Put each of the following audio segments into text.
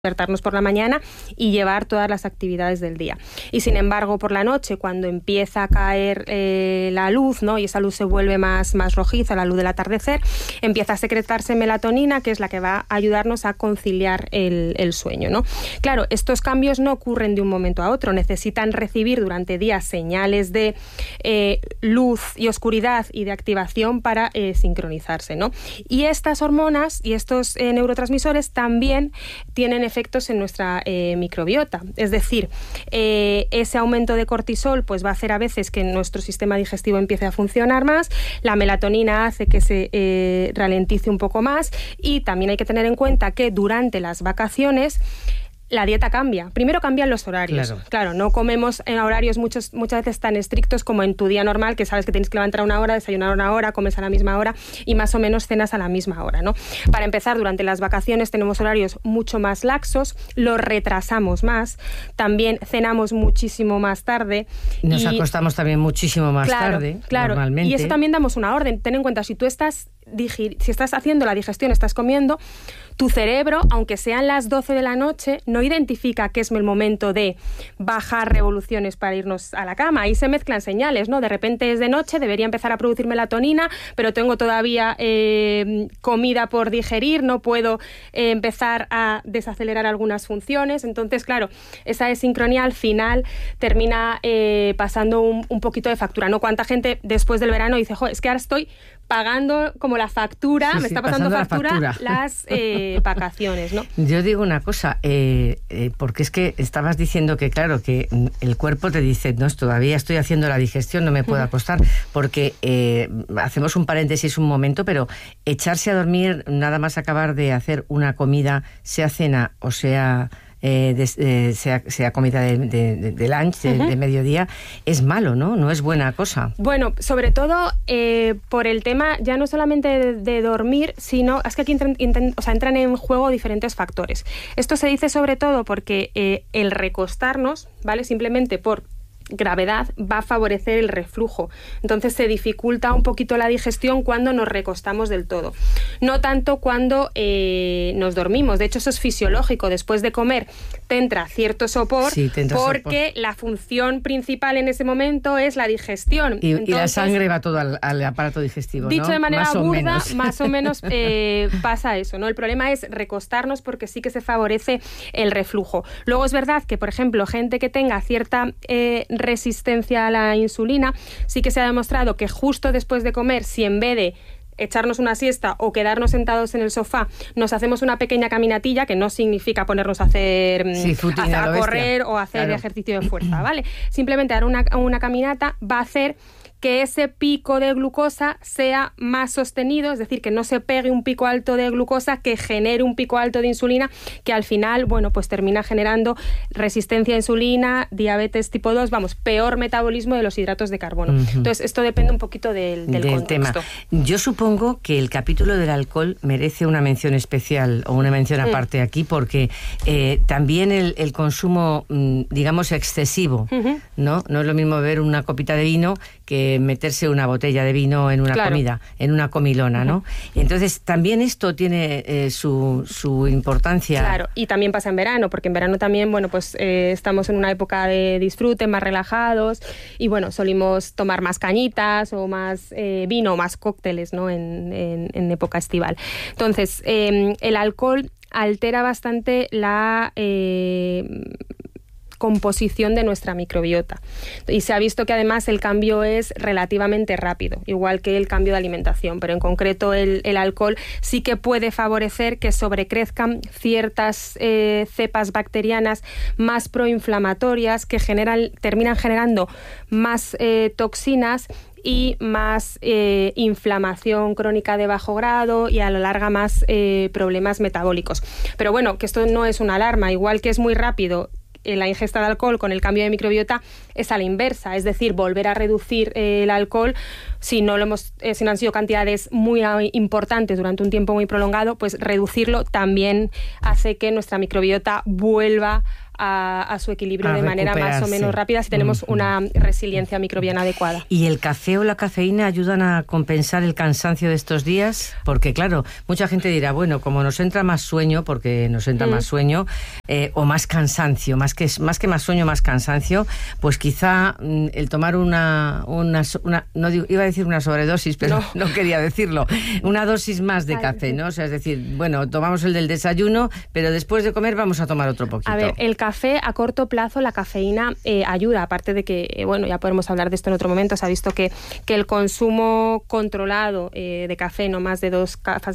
despertarnos por la mañana y llevar todas las actividades del día. Y sin embargo, por la noche, cuando empieza a caer la luz, ¿no? Y esa luz se vuelve más rojiza, la luz del atardecer, empieza a secretarse melatonina, que es la que va a ayudarnos a conciliar el sueño, ¿no? Claro, estos cambios no ocurren de un momento a otro, necesitan recibir durante días señales de luz y oscuridad y de activación para sincronizarse, ¿no? Y estas hormonas y estos neurotransmisores también tienen efectos en nuestra microbiota. Es decir, ese aumento de cortisol pues va a hacer a veces que nuestro sistema digestivo empiece a funcionar más, la melatonina hace que se ralentice un poco más y también hay que tener en cuenta que durante las vacaciones la dieta cambia. Primero cambian los horarios. Claro, no comemos en horarios muchas veces tan estrictos como en tu día normal, que sabes que tienes que levantar a una hora, desayunar a una hora, comes a la misma hora y más o menos cenas a la misma hora, ¿no? Para empezar, durante las vacaciones tenemos horarios mucho más laxos, los retrasamos más, también cenamos muchísimo más tarde. Nos acostamos también muchísimo más tarde, normalmente. Y eso también damos una orden. Ten en cuenta, si tú estás haciendo la digestión, estás comiendo, tu cerebro, aunque sean las 12 de la noche, no identifica que es el momento de bajar revoluciones para irnos a la cama. Ahí se mezclan señales, ¿no? De repente es de noche, debería empezar a producir melatonina, pero tengo todavía comida por digerir, no puedo empezar a desacelerar algunas funciones. Entonces, claro, esa desincronía al final termina pasando un poquito de factura, ¿no? ¿Cuánta gente después del verano dice, jo, es que ahora estoy pagando como la factura, me está pasando factura las vacaciones, ¿no? Yo digo una cosa, porque es que estabas diciendo que, claro, que el cuerpo te dice, no, todavía estoy haciendo la digestión, no me puedo acostar, porque hacemos un paréntesis un momento, pero echarse a dormir nada más acabar de hacer una comida, sea cena o sea comida de lunch, de mediodía, es malo, ¿no? No es buena cosa. Bueno, sobre todo por el tema ya no solamente de dormir, sino es que aquí entran en juego diferentes factores. Esto se dice sobre todo porque el recostarnos, ¿vale? Simplemente por gravedad va a favorecer el reflujo. Entonces se dificulta un poquito la digestión cuando nos recostamos del todo. No tanto cuando nos dormimos. De hecho, eso es fisiológico. Después de comer te entra cierto sopor porque la función principal en ese momento es la digestión. Entonces, y la sangre va todo al aparato digestivo, dicho, ¿no? De manera burda, más o menos pasa eso, ¿no? El problema es recostarnos porque sí que se favorece el reflujo. Luego es verdad que, por ejemplo, gente que tenga cierta resistencia a la insulina, sí que se ha demostrado que justo después de comer, si en vez de echarnos una siesta o quedarnos sentados en el sofá, nos hacemos una pequeña caminatilla, que no significa ponernos a hacer a correr o hacer ejercicio de fuerza, ¿vale? Simplemente dar una caminata va a hacer que ese pico de glucosa sea más sostenido, es decir, que no se pegue un pico alto de glucosa que genere un pico alto de insulina, que al final, bueno, pues termina generando resistencia a insulina, diabetes tipo 2, peor metabolismo de los hidratos de carbono. Entonces, esto depende un poquito del contexto. Tema. Yo supongo que el capítulo del alcohol merece una mención especial o una mención aparte aquí, porque también el consumo, digamos, excesivo, ¿no? No es lo mismo beber una copita de vino que meterse una botella de vino en una comida, en una comilona, ¿no? Entonces, también esto tiene su importancia. Claro, y también pasa en verano, porque en verano también, bueno, pues estamos en una época de disfrute, más relajados, y bueno, solimos tomar más cañitas o más vino, más cócteles, ¿no? En época estival. Entonces, el alcohol altera bastante la composición de nuestra microbiota. Y se ha visto que además el cambio es relativamente rápido, igual que el cambio de alimentación, pero en concreto el alcohol sí que puede favorecer que sobrecrezcan ciertas cepas bacterianas más proinflamatorias que terminan generando más toxinas y más inflamación crónica de bajo grado y a la larga más problemas metabólicos. Pero bueno, que esto no es una alarma, igual que es muy rápido la ingesta de alcohol con el cambio de microbiota, es a la inversa, es decir, volver a reducir el alcohol si no han sido cantidades muy importantes durante un tiempo muy prolongado, pues reducirlo también hace que nuestra microbiota vuelva a su equilibrio de manera más o menos rápida si tenemos una resiliencia microbiana adecuada. ¿Y el café o la cafeína ayudan a compensar el cansancio de estos días? Porque claro, mucha gente dirá, bueno, como nos entra más sueño, porque nos entra más sueño, o más cansancio, más que más sueño, más cansancio, pues quizá el tomar una no digo, iba a decir una sobredosis, pero no quería decirlo, una dosis más de café, ¿no? O sea, es decir, bueno, tomamos el del desayuno, pero después de comer vamos a tomar otro poquito. A ver, el café a corto plazo, la cafeína ayuda, aparte de que, bueno, ya podemos hablar de esto en otro momento, se ha visto que el consumo controlado de café, no más de 2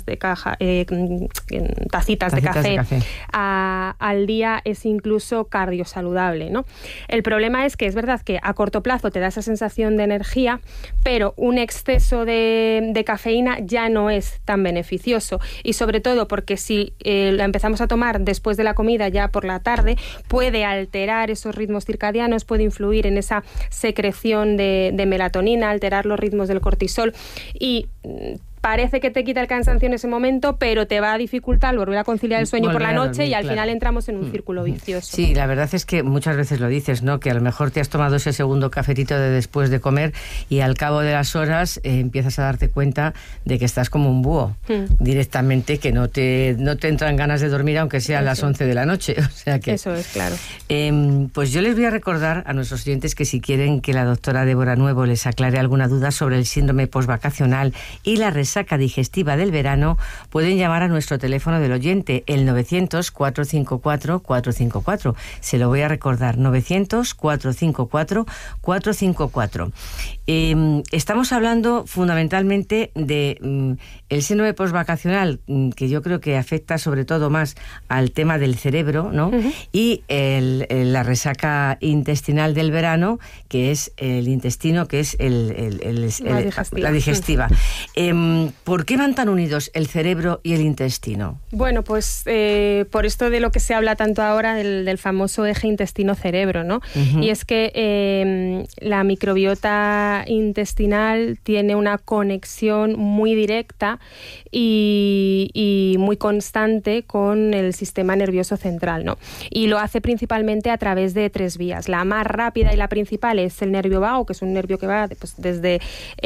tacitas de café al día es incluso cardiosaludable, ¿no? El problema es que es verdad que a corto plazo te da esa sensación de energía, pero un exceso de cafeína ya no es tan beneficioso, y sobre todo porque si la empezamos a tomar después de la comida, ya por la tarde, puede alterar esos ritmos circadianos, puede influir en esa secreción de melatonina, alterar los ritmos del cortisol, y parece que te quita el cansancio en ese momento, pero te va a dificultar volver a conciliar el sueño por la noche, dormir, y al final entramos en un círculo vicioso. Sí, la verdad es que muchas veces lo dices, ¿no? Que a lo mejor te has tomado ese segundo cafetito de después de comer y al cabo de las horas empiezas a darte cuenta de que estás como un búho, directamente, que no te entran ganas de dormir aunque sea a las 11 de la noche. O sea que, eso es, claro. Pues yo les voy a recordar a nuestros oyentes que si quieren que la doctora Débora Nuevo les aclare alguna duda sobre el síndrome postvacacional y la resaca digestiva del verano, pueden llamar a nuestro teléfono del oyente, el 900-454-454. Se lo voy a recordar, 900-454-454. Estamos hablando fundamentalmente de el síndrome postvacacional, que yo creo que afecta sobre todo más al tema del cerebro, ¿no? Y la resaca intestinal del verano, que es el intestino, que es la digestiva. ¿Por qué van tan unidos el cerebro y el intestino? Bueno, pues por esto de lo que se habla tanto ahora del famoso eje intestino-cerebro, ¿no? Y es que la microbiota intestinal tiene una conexión muy directa y muy constante con el sistema nervioso central, ¿no? Y lo hace principalmente a través de 3 vías. La más rápida y la principal es el nervio vago, que es un nervio que va pues, desde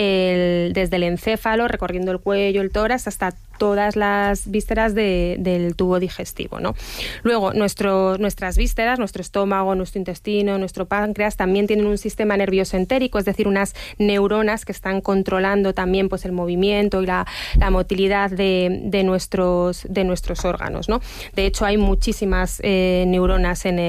el encéfalo, recorriendo el cuello, el tórax, hasta todas las vísceras del tubo digestivo, ¿no? Luego, nuestras vísceras, nuestro estómago, nuestro intestino, nuestro páncreas, también tienen un sistema nervioso entérico, es decir, unas neuronas que están controlando también pues, el movimiento y la motilidad de nuestros órganos, ¿no? De hecho, hay muchísimas neuronas en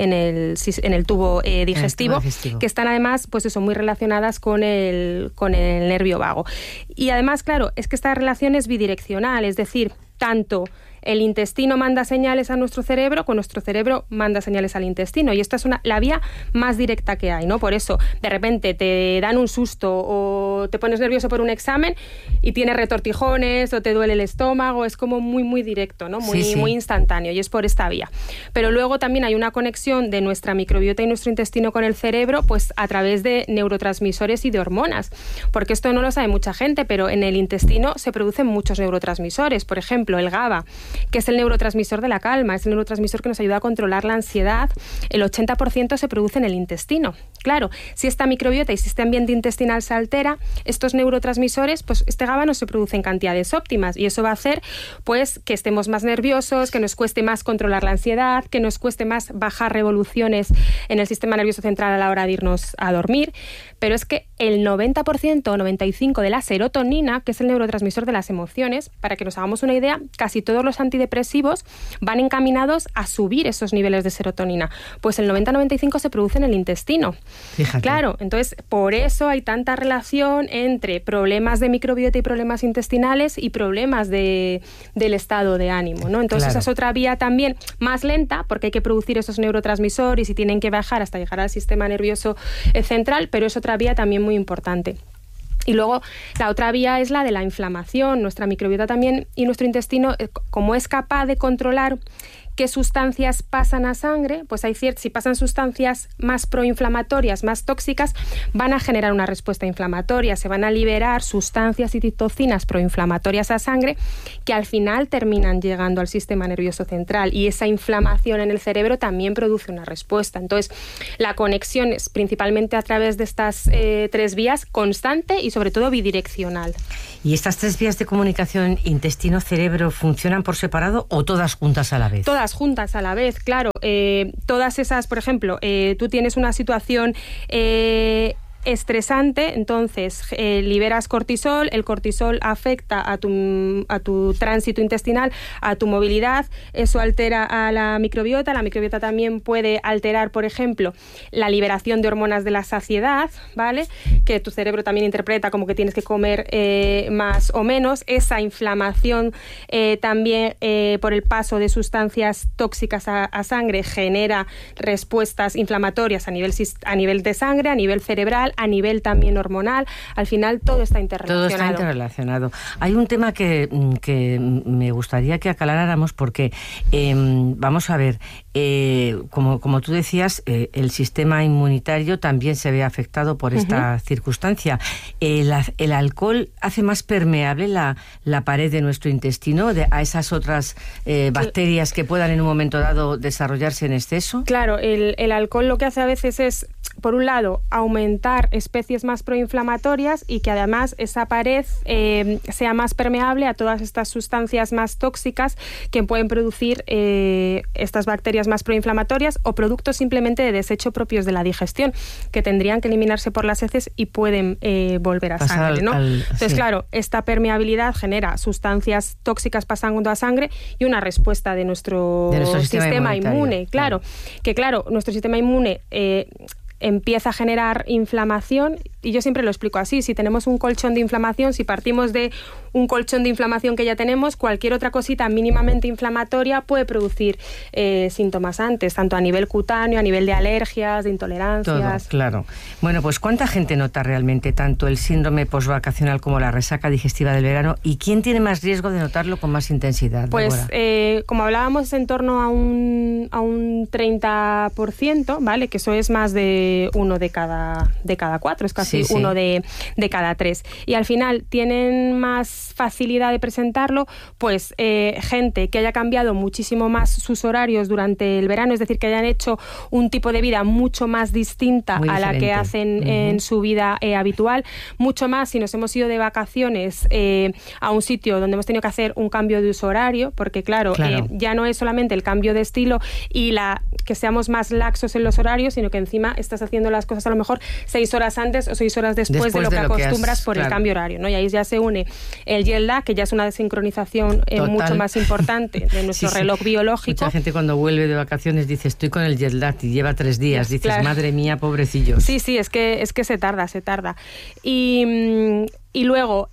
el tubo digestivo, que están además, pues eso, muy relacionadas con el nervio vago. Y además, claro, es que esta relación es bidireccional, es decir, tanto el intestino manda señales a nuestro cerebro, con nuestro cerebro manda señales al intestino, y esta es la vía más directa que hay, ¿no? Por eso, de repente te dan un susto o te pones nervioso por un examen y tienes retortijones o te duele el estómago, es como muy, muy directo, ¿no? Muy instantáneo, y es por esta vía. Pero luego también hay una conexión de nuestra microbiota y nuestro intestino con el cerebro, pues a través de neurotransmisores y de hormonas, porque esto no lo sabe mucha gente, pero en el intestino se producen muchos neurotransmisores, por ejemplo, el GABA, que es el neurotransmisor de la calma, es el neurotransmisor que nos ayuda a controlar la ansiedad. El 80% se produce en el intestino. Claro, si esta microbiota y si este ambiente intestinal se altera, estos neurotransmisores, pues este GABA no se produce en cantidades óptimas, y eso va a hacer pues que estemos más nerviosos, que nos cueste más controlar la ansiedad, que nos cueste más bajar revoluciones en el sistema nervioso central a la hora de irnos a dormir. Pero es que el 90% o 95% de la serotonina, que es el neurotransmisor de las emociones, para que nos hagamos una idea, casi todos los antidepresivos van encaminados a subir esos niveles de serotonina. Pues el 90-95% se produce en el intestino. Fíjate. Claro, entonces por eso hay tanta relación entre problemas de microbiota y problemas intestinales y problemas del estado de ánimo, ¿no? Entonces esa es otra vía también más lenta, porque hay que producir esos neurotransmisores y tienen que bajar hasta llegar al sistema nervioso central, pero es otra vía también muy importante. Y luego la otra vía es la de la inflamación. Nuestra microbiota también y nuestro intestino, como es capaz de controlar ¿qué sustancias pasan a sangre? Pues si pasan sustancias más proinflamatorias, más tóxicas, van a generar una respuesta inflamatoria, se van a liberar sustancias y citocinas proinflamatorias a sangre que al final terminan llegando al sistema nervioso central, y esa inflamación en el cerebro también produce una respuesta. Entonces, la conexión es principalmente a través de estas 3 vías, constante y sobre todo bidireccional. ¿Y estas 3 vías de comunicación intestino-cerebro funcionan por separado o todas juntas a la vez? Todas juntas a la vez, claro. Todas esas, por ejemplo, tú tienes una situación estresante, entonces liberas cortisol, el cortisol afecta a tu tránsito intestinal, a tu movilidad, eso altera a la microbiota también puede alterar, por ejemplo, la liberación de hormonas de la saciedad, ¿vale? Que tu cerebro también interpreta como que tienes que comer más o menos, esa inflamación también por el paso de sustancias tóxicas a sangre genera respuestas inflamatorias a nivel de sangre, a nivel cerebral, a nivel también hormonal. Al final todo está interrelacionado. Todo está interrelacionado. Hay un tema que me gustaría que aclaráramos porque, vamos a ver, como tú decías, el sistema inmunitario también se ve afectado por esta circunstancia. ¿El alcohol hace más permeable la pared de nuestro intestino a esas otras bacterias que puedan en un momento dado desarrollarse en exceso? Claro, el alcohol lo que hace a veces es, por un lado, aumentar especies más proinflamatorias y que además esa pared sea más permeable a todas estas sustancias más tóxicas que pueden producir estas bacterias más proinflamatorias o productos simplemente de desecho propios de la digestión que tendrían que eliminarse por las heces y pueden volver a sangre, ¿no? Entonces, claro, esta permeabilidad genera sustancias tóxicas pasando a sangre y una respuesta de nuestro sistema inmune, claro. Que claro, nuestro sistema inmune empieza a generar inflamación, y yo siempre lo explico así: si tenemos un colchón de inflamación, si partimos de un colchón de inflamación que ya tenemos, cualquier otra cosita mínimamente inflamatoria puede producir síntomas antes, tanto a nivel cutáneo, a nivel de alergias, de intolerancias. Todo, claro. Bueno, pues ¿cuánta gente nota realmente tanto el síndrome postvacacional como la resaca digestiva del verano? ¿Y quién tiene más riesgo de notarlo con más intensidad? Pues, como hablábamos, en torno a un 30%, ¿vale? Que eso es más de 1 de cada 4, es casi 1 de cada 3. Y al final tienen más facilidad de presentarlo, pues gente que haya cambiado muchísimo más sus horarios durante el verano, es decir, que hayan hecho un tipo de vida mucho más distinta a la que hacen en su vida habitual, mucho más si nos hemos ido de vacaciones a un sitio donde hemos tenido que hacer un cambio de uso horario, porque claro. Ya no es solamente el cambio de estilo y que seamos más laxos en los horarios, sino que encima estás haciendo las cosas a lo mejor 6 horas antes o 6 horas después de lo que acostumbras por el cambio horario, ¿no? Y ahí ya se une el jet lag, que ya es una desincronización mucho más importante de nuestro reloj biológico. Mucha gente cuando vuelve de vacaciones dice: estoy con el jet lag, y lleva 3 días. Dices, madre mía, pobrecillos. Sí, es que se tarda. Y luego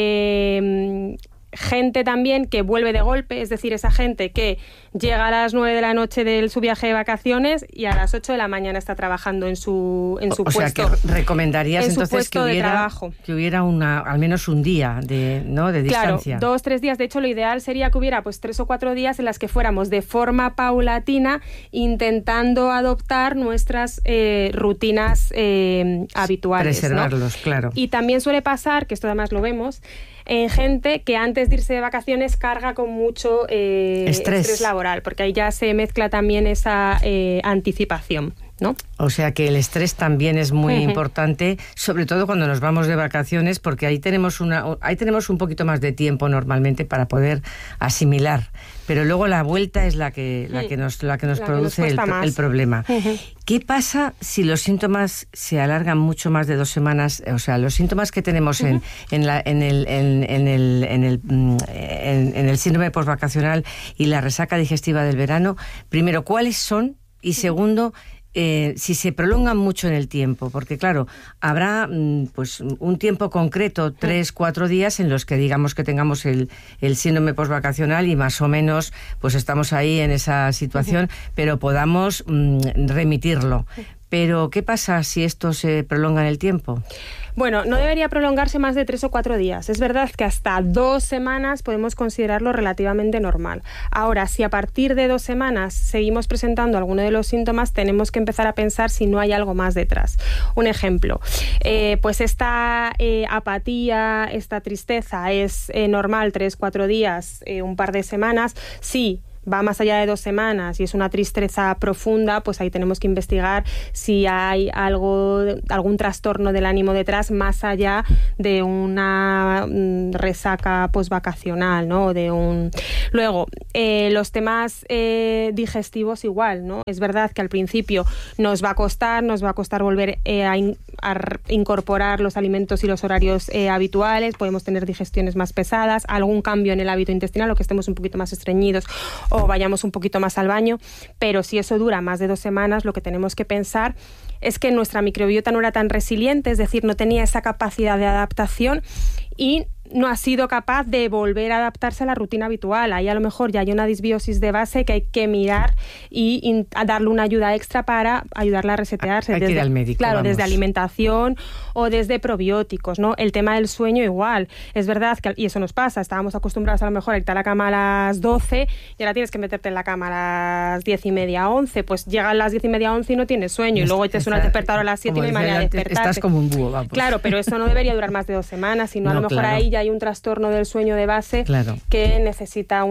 gente también que vuelve de golpe, es decir, esa gente que llega a las 9 de la noche de su viaje de vacaciones y a las 8 de la mañana está trabajando en su puesto. O sea, que recomendarías entonces que hubiera al menos un día de distancia. Claro, 2-3 días. De hecho, lo ideal sería que hubiera 3 o 4 días en las que fuéramos de forma paulatina intentando adoptar nuestras rutinas habituales. Preservarlos, claro. Y también suele pasar, que esto además lo vemos, en gente que antes de irse de vacaciones carga con mucho estrés laboral, porque ahí ya se mezcla también esa anticipación, ¿no? O sea que el estrés también es muy importante, sobre todo cuando nos vamos de vacaciones, porque ahí tenemos un poquito más de tiempo normalmente para poder asimilar, pero luego la vuelta es la que nos produce el problema. ¿Qué pasa si los síntomas se alargan mucho más de 2 semanas? O sea, los síntomas que tenemos en el síndrome postvacacional y la resaca digestiva del verano, primero, ¿cuáles son? Y segundo, si se prolongan mucho en el tiempo, porque claro, habrá pues un tiempo concreto, 3-4 días en los que digamos que tengamos el síndrome postvacacional y más o menos pues estamos ahí en esa situación, pero podamos remitirlo. Pero, ¿qué pasa si esto se prolonga en el tiempo? Bueno, no debería prolongarse más de 3 o 4 días. Es verdad que hasta 2 semanas podemos considerarlo relativamente normal. Ahora, si a partir de 2 semanas seguimos presentando alguno de los síntomas, tenemos que empezar a pensar si no hay algo más detrás. Un ejemplo, pues esta apatía, esta tristeza es normal 3 o 4 días, un par de semanas. Sí, va más allá de 2 semanas y es una tristeza profunda, pues ahí tenemos que investigar si hay algún trastorno del ánimo detrás, más allá de una resaca postvacacional, ¿no? Luego, los temas digestivos igual, ¿no? Es verdad que al principio nos va a costar volver a incorporar los alimentos y los horarios habituales, podemos tener digestiones más pesadas, algún cambio en el hábito intestinal o que estemos un poquito más estreñidos o vayamos un poquito más al baño, pero si eso dura más de 2 semanas, lo que tenemos que pensar es que nuestra microbiota no era tan resiliente, es decir, no tenía esa capacidad de adaptación y no ha sido capaz de volver a adaptarse a la rutina habitual. Ahí a lo mejor ya hay una disbiosis de base que hay que mirar y darle una ayuda extra para ayudarla a resetearse. Hay que ir al médico. Claro, vamos. Desde alimentación o desde probióticos, ¿no? El tema del sueño igual. Es verdad que, y eso nos pasa, estábamos acostumbrados a lo mejor a irte a la cama a las 12 y ahora tienes que meterte en la cama a las 10:30, 11. Pues llegan las 10:30, 11 y no tienes sueño y luego te suena el despertador a las 7 y no hay manera de despertarte. Estás como un búho, vamos. Claro, pero eso no debería durar más de 2 semanas, sino a lo mejor ahí ya hay un trastorno del sueño de base que necesita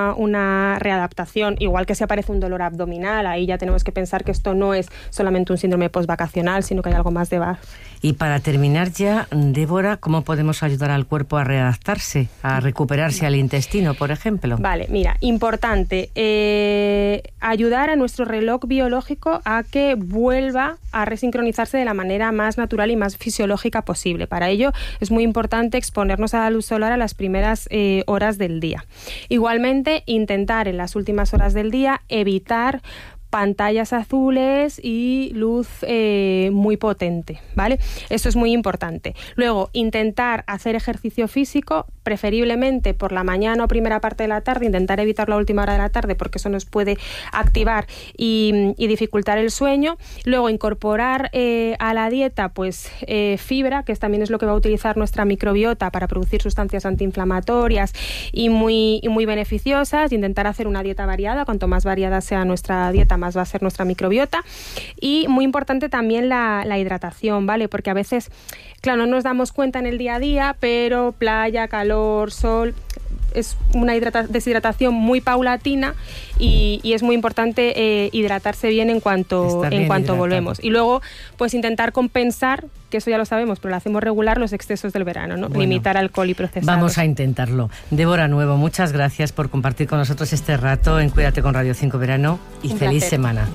una readaptación. Igual que si aparece un dolor abdominal, ahí ya tenemos que pensar que esto no es solamente un síndrome postvacacional, sino que hay algo más de base. Y para terminar ya, Débora, ¿cómo podemos ayudar al cuerpo a readaptarse, a recuperarse al intestino, por ejemplo? Vale, mira, importante, ayudar a nuestro reloj biológico a que vuelva a resincronizarse de la manera más natural y más fisiológica posible. Para ello es muy importante exponernos a la luz solar a las primeras horas del día. Igualmente, intentar en las últimas horas del día evitar pantallas azules y luz muy potente, ¿vale? Esto es muy importante. Luego, intentar hacer ejercicio físico, preferiblemente por la mañana o primera parte de la tarde, intentar evitar la última hora de la tarde porque eso nos puede activar y dificultar el sueño. Luego, incorporar a la dieta pues fibra, que también es lo que va a utilizar nuestra microbiota para producir sustancias antiinflamatorias y muy beneficiosas. Intentar hacer una dieta variada, cuanto más variada sea nuestra dieta, más va a ser nuestra microbiota. Y muy importante también la hidratación, ¿vale? Porque a veces, claro, no nos damos cuenta en el día a día, pero playa, calor, sol, es una deshidratación muy paulatina y es muy importante hidratarse bien en cuanto volvemos. Y luego, pues intentar compensar, que eso ya lo sabemos, pero lo hacemos regular, los excesos del verano, ¿no? Bueno, limitar alcohol y procesados. Vamos a intentarlo. Débora Nuevo, muchas gracias por compartir con nosotros este rato en Cuídate con Radio 5 Verano y feliz semana.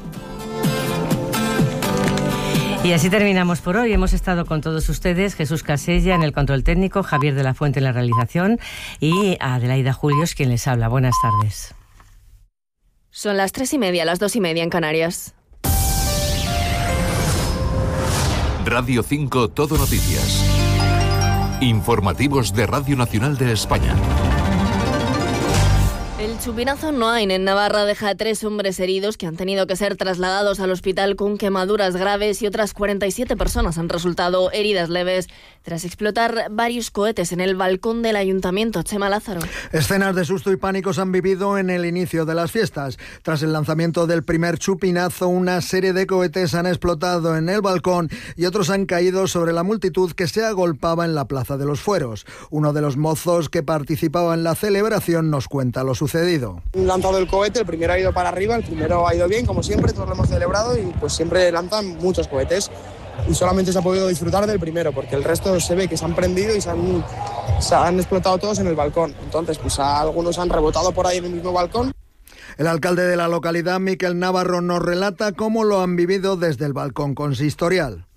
Y así terminamos por hoy. Hemos estado con todos ustedes, Jesús Casella en el control técnico, Javier de la Fuente en la realización y Adelaida Julios quien les habla. Buenas tardes. Son las 3:30, las 2:30 en Canarias. Radio 5 Todo Noticias. Informativos de Radio Nacional de España. El chupinazo no hay en Navarra deja a 3 hombres heridos que han tenido que ser trasladados al hospital con quemaduras graves y otras 47 personas han resultado heridas leves tras explotar varios cohetes en el balcón del ayuntamiento. Chema Lázaro. Escenas de susto y pánico se han vivido en el inicio de las fiestas. Tras el lanzamiento del primer chupinazo, una serie de cohetes han explotado en el balcón y otros han caído sobre la multitud que se agolpaba en la Plaza de los Fueros. Uno de los mozos que participaba en la celebración nos cuenta lo sucedido. Han lanzado el cohete, el primero ha ido para arriba, el primero ha ido bien, como siempre, todos lo hemos celebrado y pues siempre lanzan muchos cohetes. Y solamente se ha podido disfrutar del primero, porque el resto se ve que se han prendido y se han explotado todos en el balcón. Entonces, pues algunos han rebotado por ahí en el mismo balcón. El alcalde de la localidad, Miquel Navarro, nos relata cómo lo han vivido desde el balcón consistorial.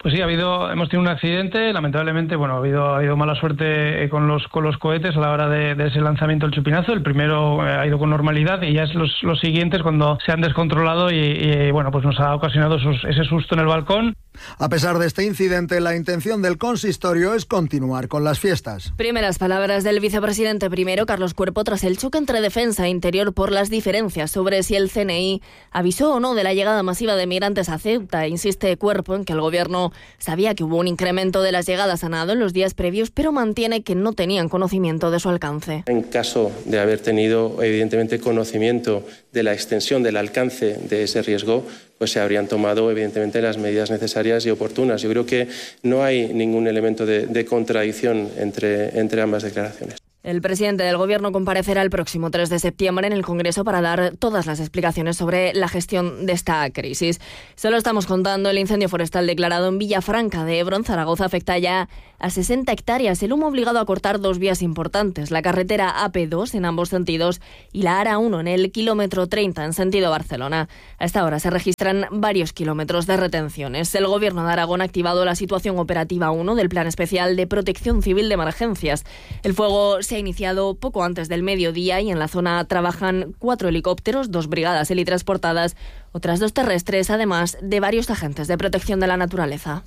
Pues sí, hemos tenido un accidente, lamentablemente, ha habido mala suerte con los cohetes a la hora de ese lanzamiento del chupinazo. El primero ha ido con normalidad y ya es los siguientes cuando se han descontrolado y pues nos ha ocasionado ese susto en el balcón. A pesar de este incidente, la intención del consistorio es continuar con las fiestas. Primeras palabras del vicepresidente primero, Carlos Cuerpo, tras el choque entre Defensa e Interior por las diferencias sobre si el CNI avisó o no de la llegada masiva de migrantes a Ceuta. Insiste Cuerpo en que el gobierno sabía que hubo un incremento de las llegadas a nado en los días previos, pero mantiene que no tenían conocimiento de su alcance. En caso de haber tenido, evidentemente, conocimiento de la extensión, del alcance de ese riesgo, pues se habrían tomado, evidentemente, las medidas necesarias y oportunas. Yo creo que no hay ningún elemento de contradicción entre ambas declaraciones. El presidente del Gobierno comparecerá el próximo 3 de septiembre en el Congreso para dar todas las explicaciones sobre la gestión de esta crisis. Se lo estamos contando, el incendio forestal declarado en Villafranca de Ebro, en Zaragoza, afecta ya a 60 hectáreas. El humo ha obligado a cortar 2 vías importantes, la carretera AP2 en ambos sentidos y la ARA 1 en el kilómetro 30 en sentido Barcelona. A esta hora se registran varios kilómetros de retenciones. El Gobierno de Aragón ha activado la situación operativa 1 del Plan Especial de Protección Civil de Emergencias. El fuego se ha iniciado poco antes del mediodía y en la zona trabajan 4 helicópteros, 2 brigadas helitransportadas, otras 2 terrestres, además de varios agentes de protección de la naturaleza.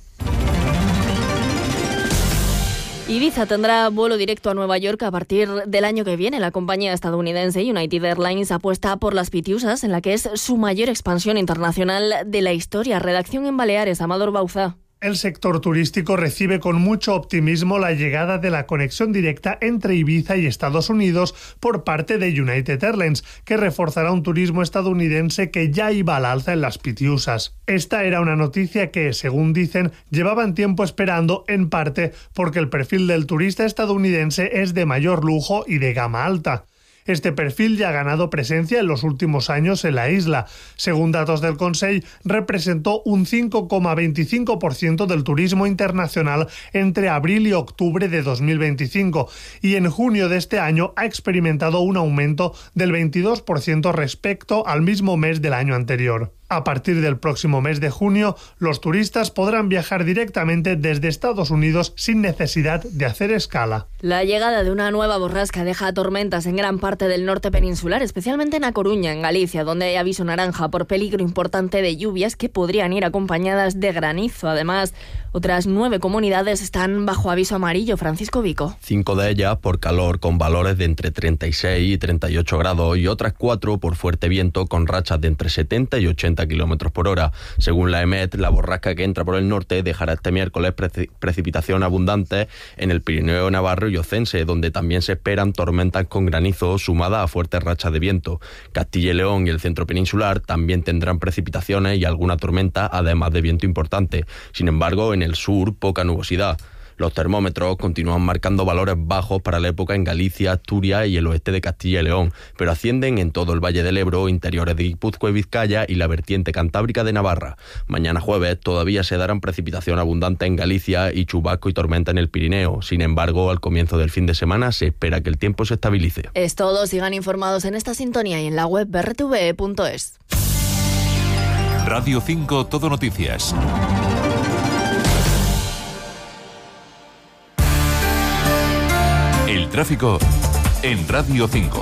Ibiza tendrá vuelo directo a Nueva York a partir del año que viene. La compañía estadounidense United Airlines apuesta por las Pitiusas, en la que es su mayor expansión internacional de la historia. Redacción en Baleares, Amador Bauza. El sector turístico recibe con mucho optimismo la llegada de la conexión directa entre Ibiza y Estados Unidos por parte de United Airlines, que reforzará un turismo estadounidense que ya iba al alza en las Pitiusas. Esta era una noticia que, según dicen, llevaban tiempo esperando, en parte porque el perfil del turista estadounidense es de mayor lujo y de gama alta. Este perfil ya ha ganado presencia en los últimos años en la isla. Según datos del Consell, representó un 5,25% del turismo internacional entre abril y octubre de 2025 y en junio de este año ha experimentado un aumento del 22% respecto al mismo mes del año anterior. A partir del próximo mes de junio, los turistas podrán viajar directamente desde Estados Unidos sin necesidad de hacer escala. La llegada de una nueva borrasca deja tormentas en gran parte del norte peninsular, especialmente en A Coruña, en Galicia, donde hay aviso naranja por peligro importante de lluvias que podrían ir acompañadas de granizo. Además, otras 9 comunidades están bajo aviso amarillo. Francisco Vico. 5 de ellas por calor con valores de entre 36 y 38 grados y otras 4 por fuerte viento con rachas de entre 70 y 80 kilómetros por hora. Según la EMET, la borrasca que entra por el norte dejará este miércoles precipitación abundante en el Pirineo navarro y ocense, donde también se esperan tormentas con granizo sumadas a fuertes rachas de viento. Castilla y León y el centro peninsular también tendrán precipitaciones y alguna tormenta, además de viento importante. Sin embargo, en el sur, poca nubosidad. Los termómetros continúan marcando valores bajos para la época en Galicia, Asturias y el oeste de Castilla y León, pero ascienden en todo el Valle del Ebro, interiores de Guipúzcoa y Vizcaya y la vertiente cantábrica de Navarra. Mañana jueves todavía se darán precipitación abundante en Galicia y chubasco y tormenta en el Pirineo. Sin embargo, al comienzo del fin de semana se espera que el tiempo se estabilice. Es todo. Sigan informados en esta sintonía y en la web rtve.es. Radio 5 Todo Noticias. El tráfico en Radio 5.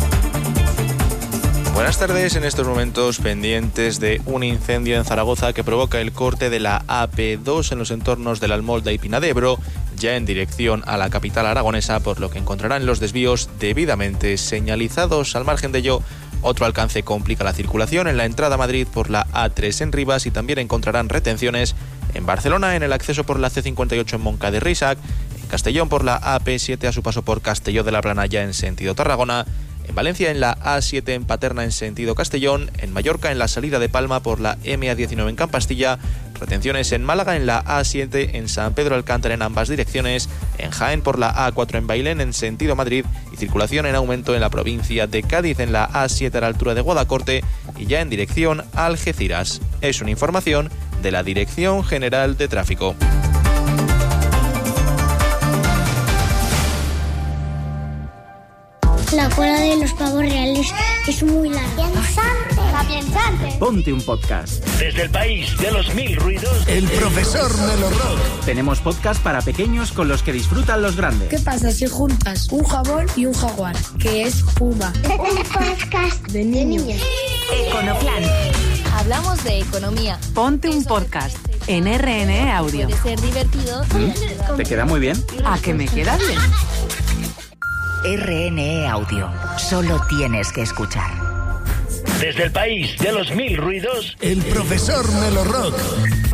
Buenas tardes, en estos momentos pendientes de un incendio en Zaragoza que provoca el corte de la AP2 en los entornos de la Almolda y Pina de Ebro, ya en dirección a la capital aragonesa, por lo que encontrarán los desvíos debidamente señalizados. Al margen de ello, otro alcance complica la circulación en la entrada a Madrid por la A3 en Rivas y también encontrarán retenciones en Barcelona en el acceso por la C58 en Moncada y Reixac, Castellón por la AP7 a su paso por Castelló de la Plana ya en sentido Tarragona, en Valencia en la A7 en Paterna en sentido Castellón, en Mallorca en la salida de Palma por la MA19 en Campastilla, retenciones en Málaga en la A7 en San Pedro Alcántara en ambas direcciones, en Jaén por la A4 en Bailén en sentido Madrid y circulación en aumento en la provincia de Cádiz en la A7 a la altura de Guadacorte y ya en dirección a Algeciras. Es una información de la Dirección General de Tráfico. La cola de los pavos reales es muy larga. sapiensante. Ponte un podcast. Desde el país de los mil ruidos, el profesor Melo Rock. Tenemos podcast para pequeños con los que disfrutan los grandes. ¿Qué pasa si juntas un jabón y un jaguar? Que es Puma. Un podcast de niños. Econoplan. Hablamos de economía. Ponte un podcast en RNE Audio. Puede ser divertido. ¿Te queda muy bien? ¿A que me queda bien? RNE Audio. Solo tienes que escuchar. Desde el país de los mil ruidos, el profesor Melo Rock.